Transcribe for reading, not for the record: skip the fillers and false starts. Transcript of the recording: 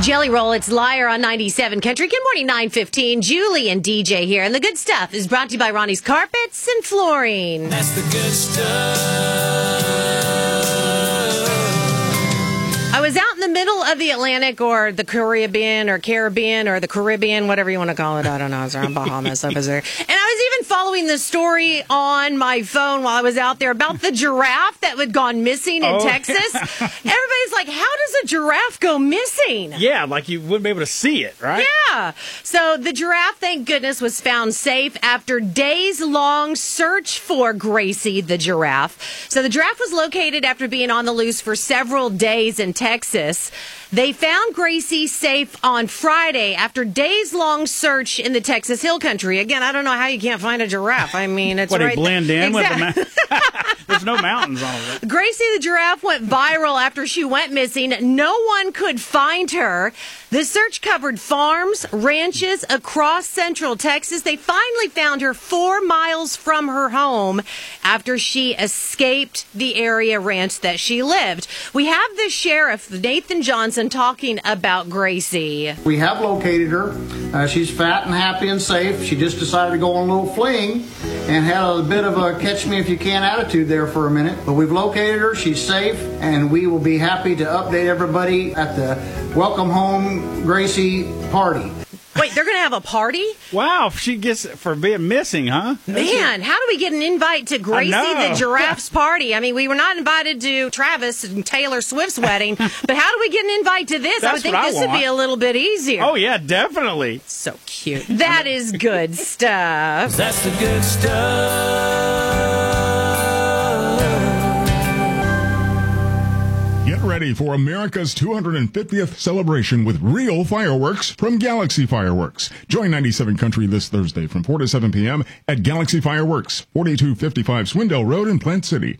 Jelly Roll, it's Liar on 97 Country. Good morning, 9:15. Julie and DJ here. And the good stuff is brought to you by Ronnie's Carpets and Flooring. That's the good stuff. I was out in the middle of the Atlantic or the Caribbean or the Caribbean, whatever you want to call it. I don't know. I was around Bahamas over there. And I was even following the story on my phone while I was out there about the giraffe that had gone missing in Texas. Everybody's like, how does a giraffe go missing? Yeah, like you wouldn't be able to see it, right? Yeah. So the giraffe, thank goodness, was found safe after days-long search for Gracie the giraffe. So the giraffe was located after being on the loose for several days in Texas. They found Gracie safe on Friday after days-long search in the Texas Hill Country. Again, I don't know how you can't find a giraffe. I mean, it's What, right they blend in exactly. with the There's no mountains on it. Gracie the giraffe went viral after she went missing. No one could find her. The search covered farms, ranches across central Texas. They finally found her 4 miles from her home after she escaped the area ranch that she lived. We have the sheriff, Nathan Johnson, talking about Gracie. We have located her. She's fat and happy and safe. She just decided to go on a little fling and had a bit of a catch-me-if-you-can attitude there for a minute. But we've located her. She's safe, and we will be happy to update everybody at the Welcome Home Gracie party. Wait, they're going to have a party? Wow, she gets for being missing, huh? Man, how do we get an invite to Gracie the giraffe's party? I mean, we were not invited to Travis and Taylor Swift's wedding, but how do we get an invite to this? I would think this would be a little bit easier. Oh, yeah, definitely. So cute. That is good stuff. That's the good stuff. Get ready for America's 250th celebration with real fireworks from Galaxy Fireworks. Join 97 Country this Thursday from 4 to 7 p.m. at Galaxy Fireworks, 4255 Swindell Road in Plant City.